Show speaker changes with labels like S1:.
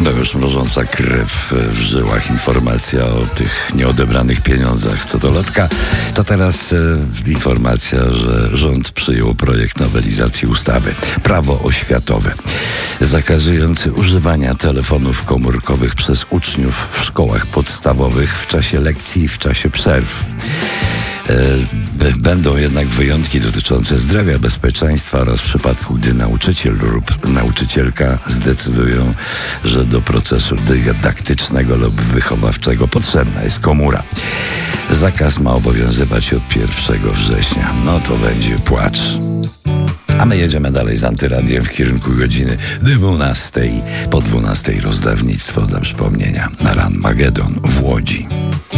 S1: No już mrożąca krew w żyłach informacja o tych nieodebranych pieniądzach z totolotka. To teraz informacja, że rząd przyjął projekt nowelizacji ustawy Prawo oświatowe zakazujący używania telefonów komórkowych przez uczniów w szkołach podstawowych w czasie lekcji i w czasie przerw. Będą jednak wyjątki dotyczące zdrowia, bezpieczeństwa oraz w przypadku, gdy nauczyciel lub nauczycielka zdecydują, że do procesu dydaktycznego lub wychowawczego potrzebna jest komóra. Zakaz ma obowiązywać od 1 września. No to będzie płacz. A my jedziemy dalej z Antyradiem w kierunku godziny 12. Po 12 rozdawnictwo dla przypomnienia na Ranmagedon w Łodzi.